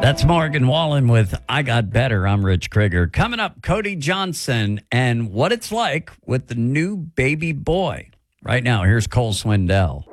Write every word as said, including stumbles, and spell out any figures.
That's Morgan Wallen with I Got Better. I'm Rich Krieger. Coming up, Cody Johnson and what it's like with the new baby boy. Right now, here's Cole Swindell.